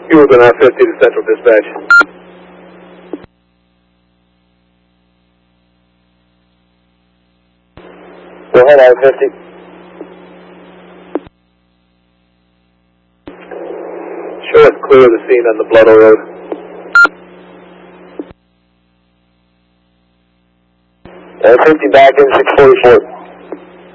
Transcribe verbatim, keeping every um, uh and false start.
You were going to have fifty to Central Dispatch. Go ahead, I fifty. Show us clear of the scene on the Bloodle Road. I fifty back in six forty-four.